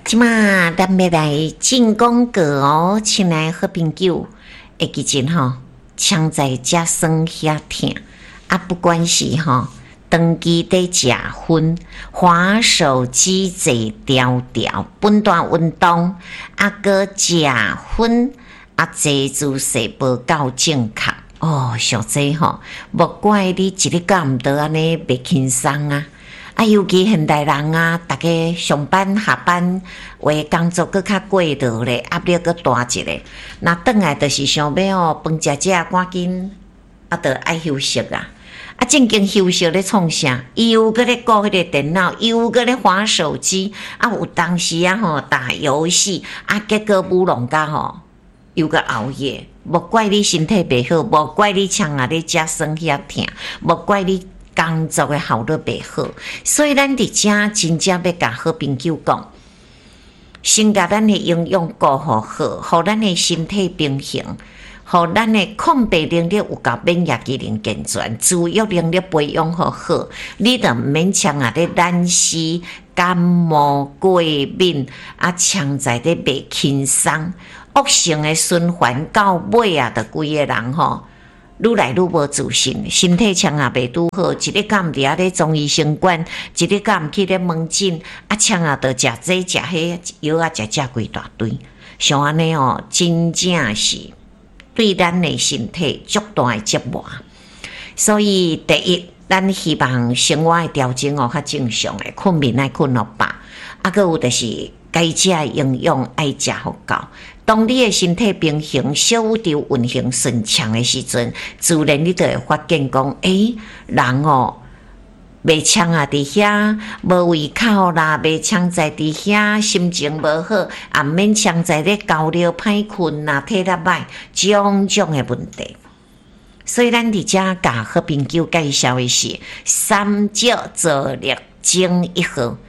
即马咱要来进广告哦，亲爱好朋友，会记真吼，枪在遮酸遐疼啊！不管是吼，长期在食薰，滑手机坐条条，本段运动啊，搁食薰啊，坐姿势无够正确哦，上济吼，莫怪你一日干毋得安尼袂轻松啊！啊，尤其现代人啊，逐个上班下班，为工作搁较过劳咧，压力搁大一咧。那转来就是想要哦，饭食赶紧，啊，着爱休息啊。啊，正经休息咧创啥？又搁咧顾迄个电脑，又搁咧滑手机。啊，有当时啊吼打游戏，啊，结果舞弄甲吼又搁熬夜。莫怪你身体袂好，莫怪你枪啊咧遮酸遐疼，莫怪你工作的效率袂好，所以咱伫遮真正要甲好朋友讲，先甲咱的营养顾好好，互咱的身体平衡，互咱的抗病能力有够，免疫机能健全，自愈能力培养好好，你著毋免像啊咧染湿、感冒、过敏啊，像在咧袂轻松，恶性的循环到尾啊，著规个人吼。愈来愈无自信，身体枪也袂拄好，一日敢毋伫咧中医生馆，一日敢毋去咧门诊，啊枪也着食这食迄药啊，食规大堆，像安尼哦，真正是对咱的身体足大的折磨。所以第一，咱希望生活的调整哦较正常的，困眠爱困落饱，啊，搁有就是该食的营养爱食好够。当你的身体平衡、小宇宙运行顺畅的时阵，自然你就会发现讲，人哦，袂呛啊伫遐，无胃口啦，袂呛在伫遐，心情无好，也免呛在咧交流歹困啦，体力歹，种种的问题。所以咱伫遮甲好朋友介绍的是三焦助力精1号。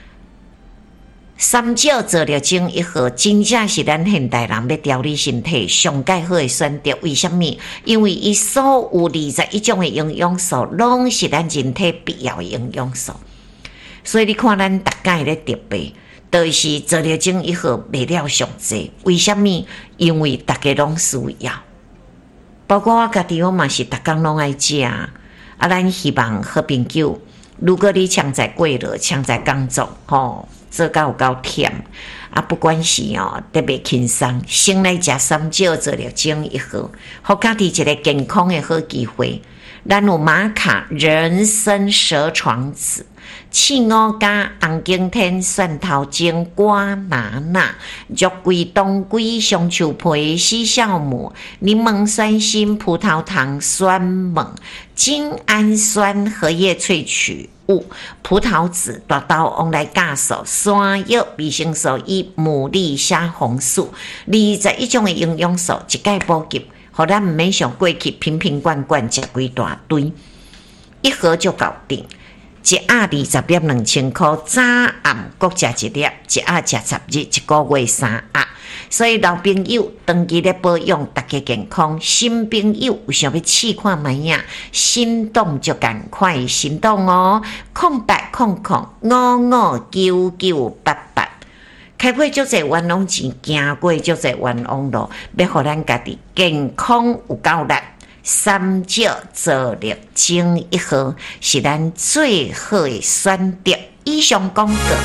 三焦助力精1号，真正是咱现代人要调理身体上介好的选择。为什么？因为伊所有21种的营养素，拢是咱人体必要的营养素。所以你看，咱大家咧特别，就是助力精1号卖了上济。为什么？因为大家拢需要，包括我家己，我嘛是逐工拢爱食。啊，咱希望好朋友，如果你常在过劳，常在工作，吼。做到有够忝啊！不管是哦，特别轻松，先来食三焦助力精1号，互家己一个健康的好机会。咱有玛卡人参蛇床子、刺五加红景天、蒜头精、瓜拿纳、肉桂、冬桂、香树皮、西酵母、柠檬酸锌、葡萄糖、酸锰、精氨酸、荷叶萃取物、葡萄籽、大豆王来酵素、山药、维生素 E、牡蛎、虾红素，21种的营养素，一概补给。互咱毋免像过去瓶瓶罐罐食规大堆，1盒就搞定。一盒20粒2000块，早暗各食一粒，一盒食10日，一个月3盒。所以老朋友长期咧保养，大家健康；新朋友有想要试看卖影，心动就赶快行动哦！0800559988。开过足侪冤枉钱，行过足侪冤枉路，要互咱家己健康有够力。三焦助力精1号是咱最好的选择。以上广告。